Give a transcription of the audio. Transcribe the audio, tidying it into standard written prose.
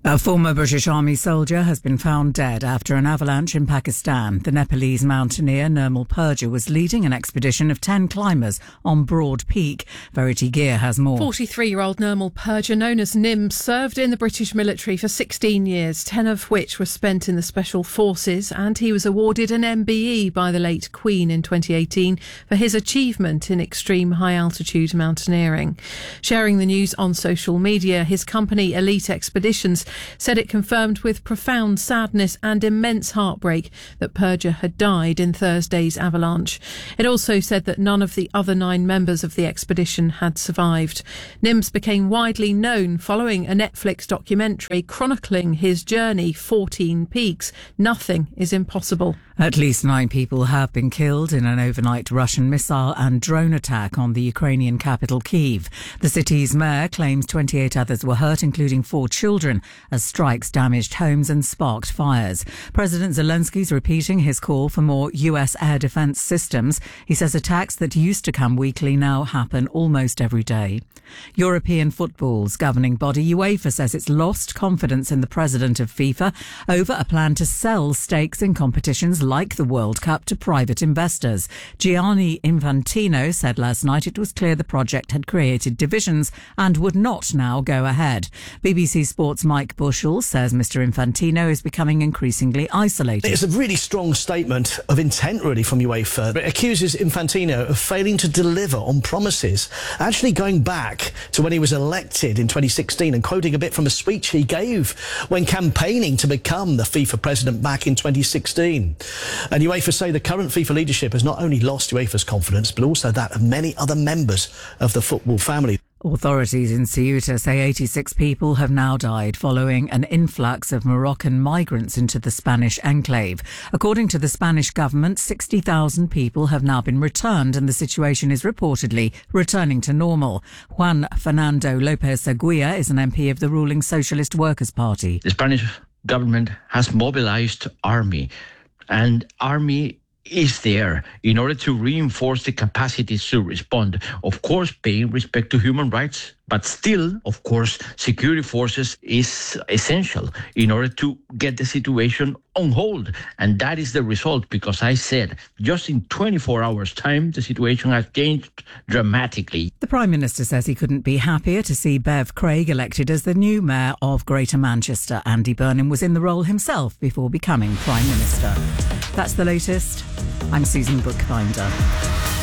A former British Army soldier has been found dead after an avalanche in Pakistan. The Nepalese mountaineer Nirmal Purja was leading an expedition of 10 climbers on Broad Peak. Verity Gear has more. 43-year-old Nirmal Purja, known as Nim, served in the British military for 16 years, 10 of which were spent in the Special Forces, and he was awarded an MBE by the late Queen in 2018 for his achievement in extreme high-altitude mountaineering. Sharing the news on social media, his company Elite Expeditions said it confirmed with profound sadness and immense heartbreak that Purja had died in Thursday's avalanche. It also said that none of the other 9 members of the expedition had survived. Nims became widely known following a Netflix documentary chronicling his journey, 14 Peaks. Nothing is impossible. At least 9 people have been killed in an overnight Russian missile and drone attack on the Ukrainian capital Kyiv. The city's mayor claims 28 others were hurt, including 4 children, as strikes damaged homes and sparked fires. President Zelensky's repeating his call for more US air defense systems. He says attacks that used to come weekly now happen almost every day. European football's governing body UEFA says it's lost confidence in the president of FIFA over a plan to sell stakes in competitions like the World Cup to private investors. Gianni Infantino said last night it was clear the project had created divisions and would not now go ahead. BBC Sport's Mike Bushell says Mr Infantino is becoming increasingly isolated. It's a really strong statement of intent, really, from UEFA. It accuses Infantino of failing to deliver on promises, actually going back to when he was elected in 2016 and quoting a bit from a speech he gave when campaigning to become the FIFA president back in 2016. And UEFA say the current FIFA leadership has not only lost UEFA's confidence, but also that of many other members of the football family. Authorities in Ceuta say 86 people have now died following an influx of Moroccan migrants into the Spanish enclave. According to the Spanish government, 60,000 people have now been returned and the situation is reportedly returning to normal. Juan Fernando Lopez Aguirre is an MP of the ruling Socialist Workers' Party. The Spanish government has mobilized army, and army is there in order to reinforce the capacities to respond, of course paying respect to human rights, but still, of course, security forces is essential in order to get the situation on hold. And that is the result, because I said just in 24 hours' time, the situation has changed dramatically. The Prime Minister says he couldn't be happier to see Bev Craig elected as the new Mayor of Greater Manchester. Andy Burnham was in the role himself before becoming Prime Minister. That's the latest. I'm Susan Bookbinder.